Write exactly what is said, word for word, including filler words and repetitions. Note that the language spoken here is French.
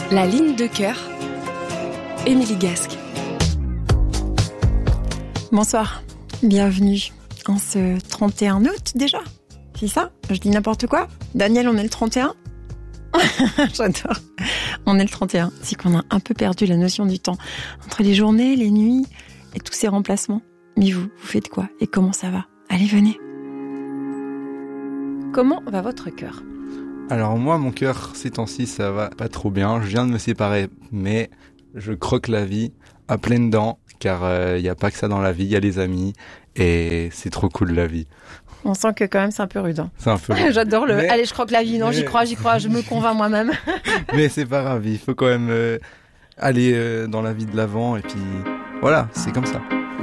La ligne de cœur, Émilie Gasque. Bonsoir, bienvenue en ce trente et un août déjà. C'est ça ? Je dis n'importe quoi ? Daniel, on est le trente et un ? J'adore. On est le trente et un. C'est qu'on a un peu perdu la notion du temps. Entre les journées, les nuits et tous ces remplacements. Mais vous, vous faites quoi ? Et comment ça va ? Allez, venez. Comment va votre cœur ? Alors moi, mon cœur, ces temps-ci, ça va pas trop bien. Je viens de me séparer, mais je croque la vie à pleines dents, car il euh, n'y a pas que ça dans la vie, il y a les amis, et c'est trop cool la vie. On sent que quand même c'est un peu rude. Hein. C'est un peu rude. J'adore le mais... allez, je croque la vie. Non, mais... j'y crois, j'y crois, je me convainc moi-même. Mais c'est pas grave, il faut quand même euh, aller euh, dans la vie de l'avant, et puis voilà, c'est comme ça.